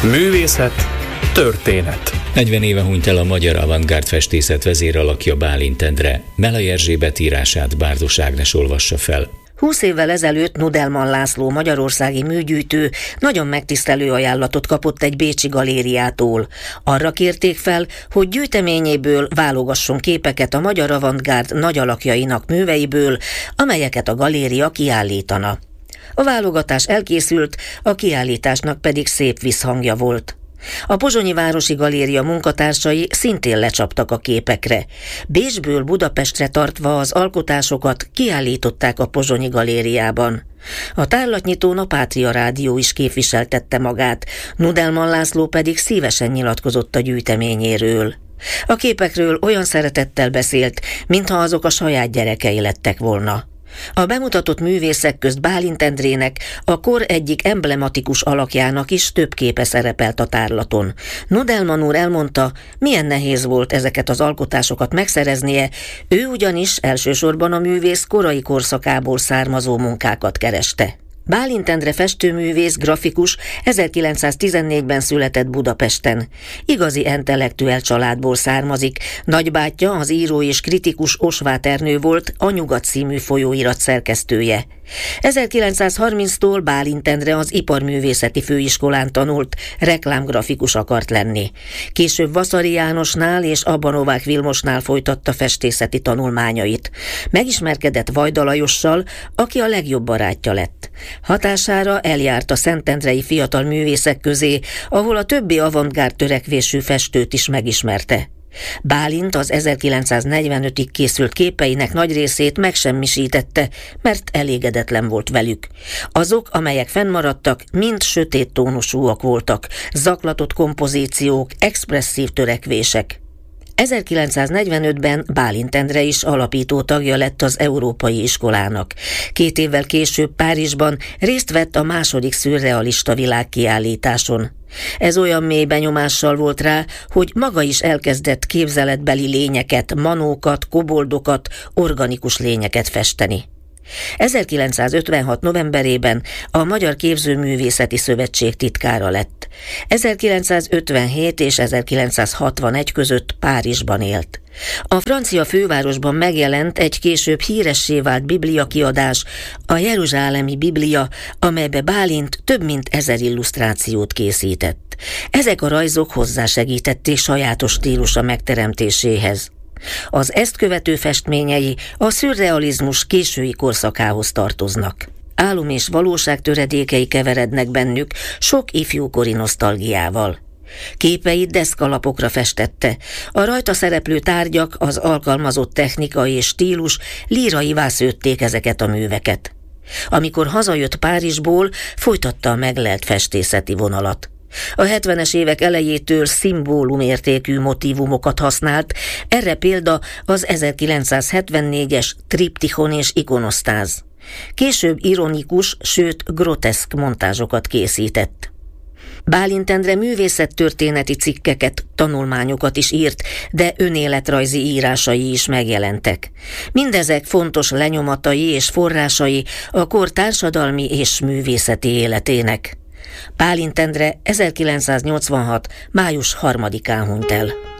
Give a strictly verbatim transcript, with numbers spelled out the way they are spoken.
Művészet, történet. negyven éve hunyt el a magyar avantgárd festészet vezéralakja Bálint Endre. Mellai Erzsébet írását Bárdos Ágnes olvassa fel. Húsz évvel ezelőtt Nudelman László magyarországi műgyűjtő nagyon megtisztelő ajánlatot kapott egy bécsi galériától. Arra kérték fel, hogy gyűjteményéből válogasson képeket a magyar avantgárd nagy alakjainak műveiből, amelyeket a galéria kiállítana. A válogatás elkészült, a kiállításnak pedig szép visszhangja volt. A Pozsonyi Városi Galéria munkatársai szintén lecsaptak a képekre. Bécsből Budapestre tartva az alkotásokat kiállították a Pozsonyi Galériában. A tárlatnyitón a Pátria Rádió is képviseltette magát, Nudelman László pedig szívesen nyilatkozott a gyűjteményéről. A képekről olyan szeretettel beszélt, mintha azok a saját gyerekei lettek volna. A bemutatott művészek közt Bálint Endrének, a kor egyik emblematikus alakjának is több képe szerepelt a tárlaton. Nudelman úr elmondta, milyen nehéz volt ezeket az alkotásokat megszereznie, ő ugyanis elsősorban a művész korai korszakából származó munkákat kereste. Bálint Endre festőművész, grafikus ezerkilencszáztizennégyben született Budapesten. Igazi intellektuel családból származik, nagybátyja az író és kritikus Osváth Ernő volt, a Nyugat című folyóirat szerkesztője. ezerkilencszázharminctól Bálint Endre az Iparművészeti Főiskolán tanult, reklámgrafikus akart lenni. Később Vaszary Jánosnál és Abba Novák Vilmosnál folytatta festészeti tanulmányait. Megismerkedett Vajda Lajossal, aki a legjobb barátja lett. Hatására eljárt a szentendrei fiatal művészek közé, ahol a többi avantgárd törekvésű festőt is megismerte. Bálint az ezerkilencszáznegyvenötig készült képeinek nagy részét megsemmisítette, mert elégedetlen volt velük. Azok, amelyek fennmaradtak, mind sötét tónusúak voltak, zaklatott kompozíciók, expresszív törekvések. ezerkilencszáznegyvenötben Bálint Endre is alapító tagja lett az Európai Iskolának. Két évvel később Párizsban részt vett a második szürrealista világkiállításon. Ez olyan mély benyomással volt rá, hogy maga is elkezdett képzeletbeli lényeket, manókat, koboldokat, organikus lényeket festeni. ezerkilencszázötvenhat novemberében a Magyar Képzőművészeti Szövetség titkára lett. ezerkilencszázötvenhét és ezerkilencszázhatvanegy között Párizsban élt. A francia fővárosban megjelent egy később híressé vált bibliakiadás, a Jeruzsálemi Biblia, amelybe Bálint több mint ezer illusztrációt készített. Ezek a rajzok hozzásegítették sajátos stílusa megteremtéséhez. Az ezt követő festményei a szürrealizmus késői korszakához tartoznak. Álom és valóság töredékei keverednek bennük, sok ifjúkori nosztalgiával. Képeit deszkalapokra festette. A rajta szereplő tárgyak, az alkalmazott technika és stílus líraivá szőtték ezeket a műveket. Amikor hazajött Párizsból, folytatta a meglelt festészeti vonalat. A hetvenes évek elejétől szimbólumértékű motívumokat használt, erre példa az ezerkilencszázhetvennégyes triptichon és ikonosztáz. Később ironikus, sőt groteszk montázsokat készített. Bálint Endre művészettörténeti cikkeket, tanulmányokat is írt, de önéletrajzi írásai is megjelentek. Mindezek fontos lenyomatai és forrásai a kor társadalmi és művészeti életének. Bálint Endre ezerkilencszáznyolcvanhat. május harmadikán hunyt el.